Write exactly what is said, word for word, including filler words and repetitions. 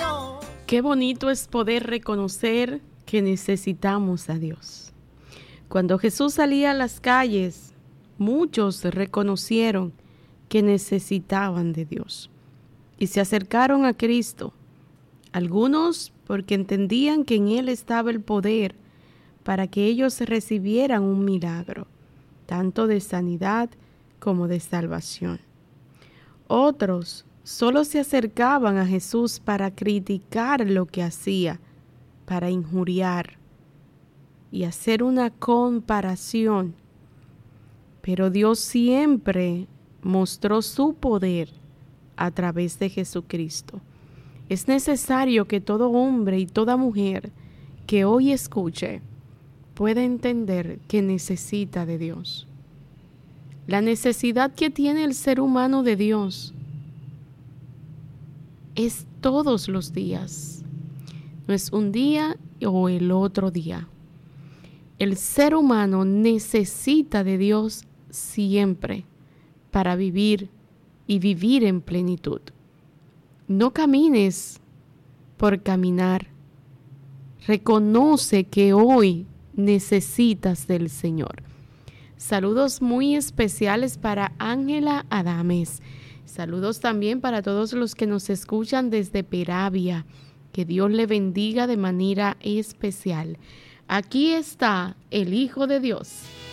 Qué bonito es poder reconocer que necesitamos a Dios. Cuando Jesús salía a las calles, muchos reconocieron que necesitaban de Dios y se acercaron a Cristo. Algunos porque entendían que en Él estaba el poder para que ellos recibieran un milagro, tanto de sanidad como de salvación. Otros solo se acercaban a Jesús para criticar lo que hacía, para injuriar y hacer una comparación. Pero Dios siempre mostró su poder a través de Jesucristo. Es necesario que todo hombre y toda mujer que hoy escuche pueda entender que necesita de Dios. La necesidad que tiene el ser humano de Dios es todos los días. No es un día o el otro día. El ser humano necesita de Dios siempre para vivir y vivir en plenitud. No camines por caminar. Reconoce que hoy necesitas del Señor. Saludos muy especiales para Ángela Adames. Saludos también para todos los que nos escuchan desde Peravia. Que Dios le bendiga de manera especial. Aquí está el Hijo de Dios.